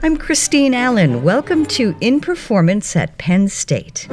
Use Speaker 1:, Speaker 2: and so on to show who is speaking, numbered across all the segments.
Speaker 1: I'm Christine Allen. Welcome to In Performance at Penn State.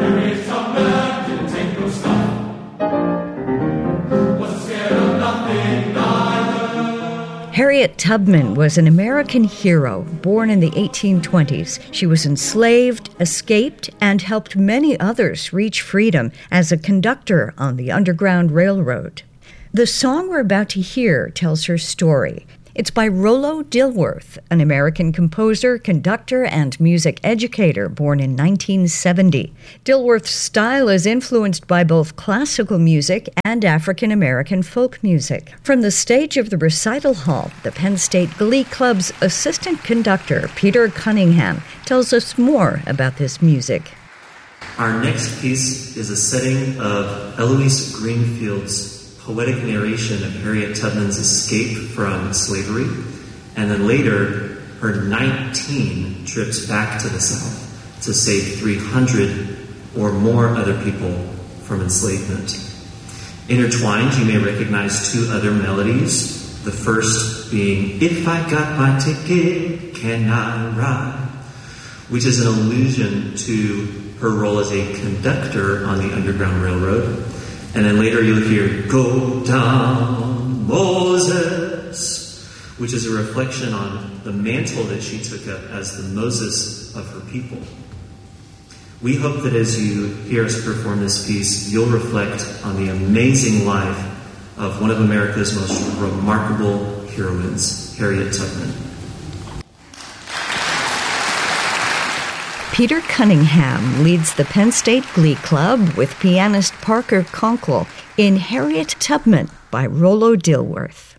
Speaker 1: Harriet Tubman was an American hero born in the 1820s. She was enslaved, escaped, and helped many others reach freedom as a conductor on the Underground Railroad. The song we're about to hear tells her story. It's by Rollo Dilworth, an American composer, conductor, and music educator born in 1970. Dilworth's style is influenced by both classical music and African-American folk music. From the stage of the recital hall, the Penn State Glee Club's assistant conductor, Peter Cunningham, tells us more about this music.
Speaker 2: Our next piece is a setting of Eloise Greenfield's poetic narration of Harriet Tubman's escape from slavery, and then later her 19 trips back to the South to save 300 or more other people from enslavement. Intertwined, you may recognize two other melodies, the first being "If I Got My Ticket, Can I Ride?", which is an allusion to her role as a conductor on the Underground Railroad. And then later you'll hear "Go Down, Moses," which is a reflection on the mantle that she took up as the Moses of her people. We hope that as you hear us perform this piece, you'll reflect on the amazing life of one of America's most remarkable heroines, Harriet Tubman.
Speaker 1: Peter Cunningham leads the Penn State Glee Club with pianist Parker Conkle in Harriet Tubman by Rollo Dilworth.